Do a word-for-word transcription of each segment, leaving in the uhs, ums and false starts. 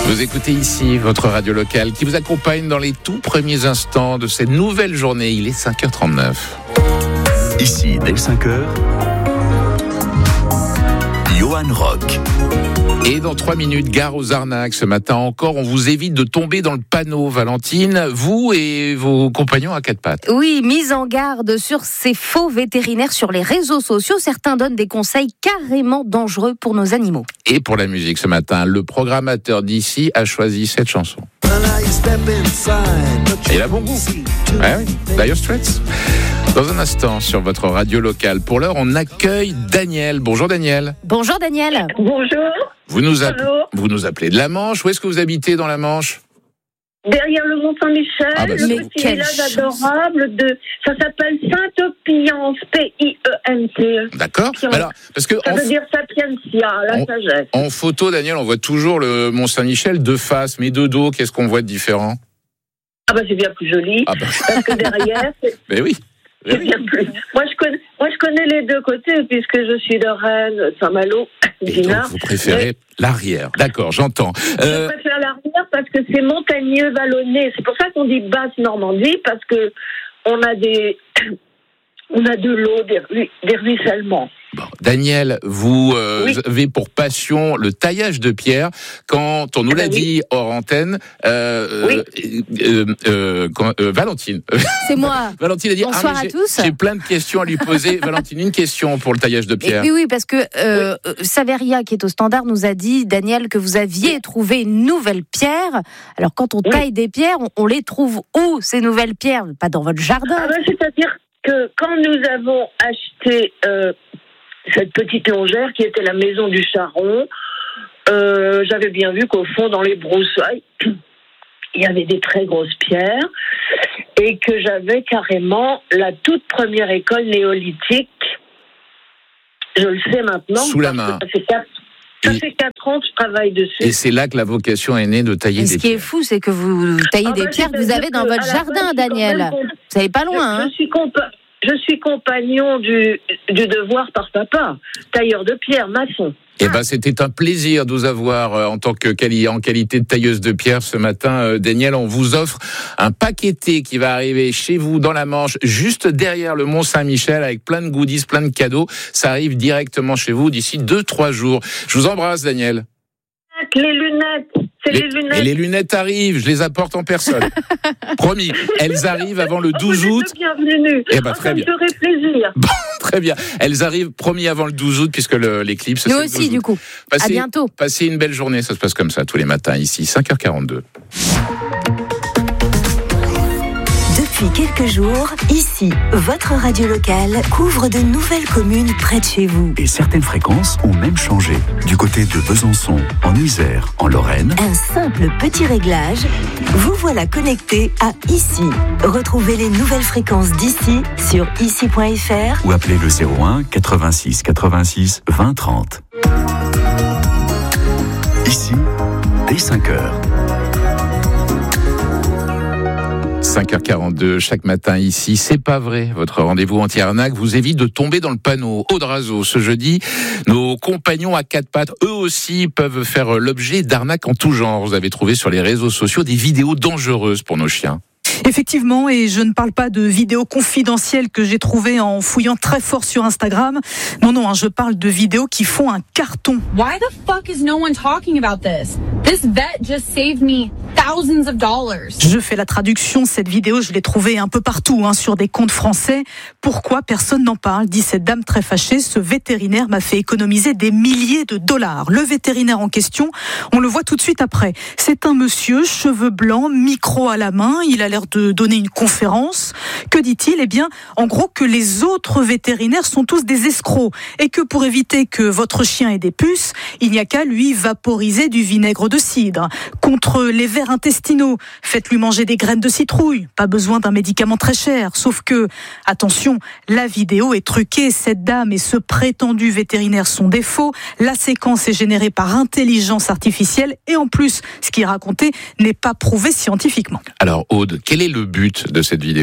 Vous écoutez ici votre radio locale qui vous accompagne dans les tout premiers instants de cette nouvelle journée. Il est cinq heures trente-neuf. Ici, dès cinq heures, Johan Rock. Et dans trois minutes, gare aux arnaques. Ce matin encore, on vous évite de tomber dans le panneau, Valentine, vous et vos compagnons à quatre pattes. Oui, mise en garde sur ces faux vétérinaires sur les réseaux sociaux. Certains donnent des conseils carrément dangereux pour nos animaux. Et pour la musique ce matin, le programmateur d'ici a choisi cette chanson. Et il a bon goût. Ah oui, Dire Straits. Dans un instant, sur votre radio locale. Pour l'heure, on accueille Daniel. Bonjour Daniel. Bonjour Daniel. Bonjour. Vous nous, appelez, Bonjour. vous nous appelez de la Manche. Où est-ce que vous habitez dans la Manche ? Derrière le Mont-Saint-Michel, Ah bah, le mais petit quelle village chance. adorable de... Ça s'appelle Sainte-Pience, P I E N T E. D'accord. Pience. Alors, parce que Ça en, veut dire Sapientia, la On- sagesse. en photo, Daniel, on voit toujours le Mont-Saint-Michel de face, mais de dos, qu'est-ce qu'on voit de différent ? Ah bah c'est bien plus joli, Ah bah, parce que derrière, c'est mais oui. c'est bien plus... Moi je, connais, moi je connais les deux côtés, puisque je suis de Rennes, Saint-Malo, Et donc, Dinard. vous préférez l'arrière. D'accord, j'entends. Euh, Je préfère l'arrière parce que c'est montagneux, vallonné. C'est pour ça qu'on dit basse Normandie, parce que on a des... On a de l'eau, des, ru- des ruissellements. bon, Daniel, vous euh, Oui. avez pour passion le taillage de pierre. Quand on nous Ah l'a bah oui. dit hors antenne, euh, Oui. euh, euh, euh, quand- euh, Valentine. C'est moi. Valentine a dit Bonsoir mais à j'ai- tous. J'ai plein de questions à lui poser. Valentine, une question pour le taillage de Et pierre. oui, oui, parce que euh, euh, Saveria, qui est au standard, nous a dit, Daniel, que vous aviez trouvé une nouvelle pierre. Alors, quand on Oui. taille des pierres, on, on les trouve où, ces nouvelles pierres ? Pas dans votre jardin. Ah ben, c'est-à-dire que quand nous avons acheté euh, cette petite longère qui était la maison du Charron, euh, j'avais bien vu qu'au fond, dans les broussailles, il y avait des très grosses pierres et que j'avais carrément la toute première école néolithique. Je le sais maintenant. Sous la parce main. que Ça fait quatre, ça Et- fait quatre ans que je travaille dessus. Et c'est là que la vocation est née de tailler Et des ce qui est pierres. fou, c'est que vous taillez Ah des ben, pierres que vous c'est-à-dire avez dans que, votre à la jardin, base, je suis quand Daniel. même con- Vous n'allez pas Je, loin, hein ? je suis compa- je suis compagnon du, du devoir par papa, tailleur de pierre, maçon. Eh ben, c'était un plaisir de vous avoir euh, en tant que quali- en qualité de tailleuse de pierre ce matin, euh, Daniel. On vous offre un paqueté qui va arriver chez vous dans la Manche, juste derrière le Mont Saint-Michel, avec plein de goodies, plein de cadeaux. Ça arrive directement chez vous d'ici deux, trois jours. Je vous embrasse, Daniel. Les lunettes, c'est les, lunettes. Et les lunettes arrivent, je les apporte en personne. Promis, elles arrivent avant le douze août. Bienvenue. Eh ben, Oh, très ça bien. me ferait plaisir. Très bien. Elles arrivent, promis, avant le douze août, puisque le- l'éclipse, Nous c'est le aussi, douze du août. coup. À Passez, bientôt. passez une belle journée, ça se passe comme ça tous les matins ici, cinq heures quarante-deux. Depuis quelques jours, ici, votre radio locale couvre de nouvelles communes près de chez vous. Et certaines fréquences ont même changé. Du côté de Besançon, en Isère, en Lorraine, Un simple petit réglage, vous voilà connecté à Ici. Retrouvez les nouvelles fréquences d'ici sur ici point f r. ou appelez le zéro un quatre-vingt-six quatre-vingt-six vingt trente. Ici, dès cinq heures. cinq heures quarante-deux, chaque matin ici, c'est pas vrai. Votre rendez-vous anti-arnaque vous évite de tomber dans le panneau. Audrazo, ce jeudi, nos compagnons à quatre pattes, eux aussi, peuvent faire l'objet d'arnaques en tout genre. Vous avez trouvé sur les réseaux sociaux des vidéos dangereuses pour nos chiens. Effectivement, et je ne parle pas de vidéos confidentielles que j'ai trouvées en fouillant très fort sur Instagram. Non, non, hein, je parle de vidéos qui font un carton. Why the fuck is no one talking about this? This vet just saved me thousands of dollars. Je fais la traduction, cette vidéo, je l'ai trouvée un peu partout, hein, sur des comptes français. Pourquoi personne n'en parle, dit cette dame très fâchée. Ce vétérinaire m'a fait économiser des milliers de dollars. Le vétérinaire en question, on le voit tout de suite après. C'est un monsieur, cheveux blancs, micro à la main, il a l'air de donner une conférence. Que dit-il ? Eh bien, en gros, que les autres vétérinaires sont tous des escrocs et que pour éviter que votre chien ait des puces, il n'y a qu'à lui vaporiser du vinaigre de cidre. Contre les vers intestinaux, faites-lui manger des graines de citrouille. Pas besoin d'un médicament très cher. Sauf que, attention, la vidéo est truquée. Cette dame et ce prétendu vétérinaire sont des faux. La séquence est générée par intelligence artificielle et en plus, ce qui est raconté n'est pas prouvé scientifiquement. Alors Aude, quel est le but de cette vidéo ?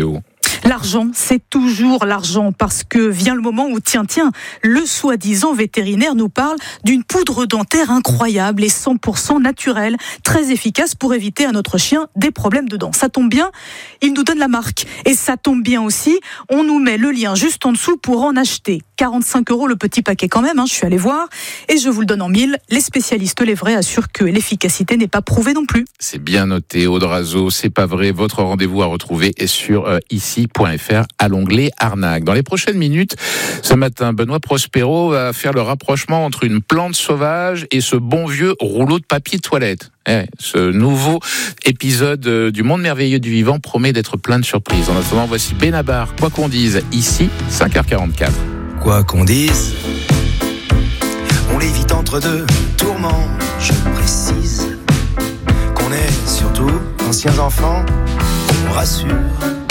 L'argent, c'est toujours l'argent, parce que vient le moment où, tiens, tiens, le soi-disant vétérinaire nous parle d'une poudre dentaire incroyable et cent pour cent naturelle, très efficace pour éviter à notre chien des problèmes de dents. Ça tombe bien, il nous donne la marque. Et ça tombe bien aussi, on nous met le lien juste en dessous pour en acheter. quarante-cinq euros le petit paquet quand même, hein, je suis allée voir, et je vous le donne en mille. Les spécialistes, les vrais, assurent que l'efficacité n'est pas prouvée non plus. C'est bien noté, Aude Razeau, c'est pas vrai. Votre rendez-vous à retrouver est sur euh, ici point f r à l'onglet arnaque. Dans les prochaines minutes, ce matin, Benoît Prospero va faire le rapprochement entre une plante sauvage et ce bon vieux rouleau de papier toilette. Eh, ce nouveau épisode euh, du monde merveilleux du vivant promet d'être plein de surprises. En attendant, voici Benabar, quoi qu'on dise, ici, cinq heures quarante-quatre. Quoi qu'on dise, on l'évite entre deux tourments. Je précise qu'on est surtout anciens enfants, on rassure.